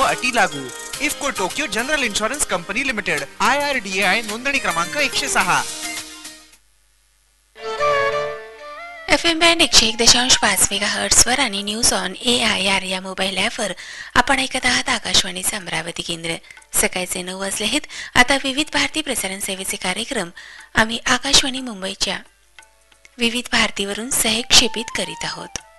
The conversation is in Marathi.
अटी लागू. IFFCO Tokyo general insurance company limited. IRDAI नोंदणी क्रमांक 106. FM बँड 101.5 मेगाहर्ट्झ वर आणि न्यूज ऑन AIR या मोबाईल ॲपवर आपण ऐकत आहात आकाशवाणीचे अमरावती केंद्र. सकाळचे 9 वाजले आहेत. आता विविध भारती प्रसारण सेवेचे कार्यक्रम आम्ही आकाशवाणी मुंबईच्या विविध भारतीवरून सहक्षेपित करीत आहोत.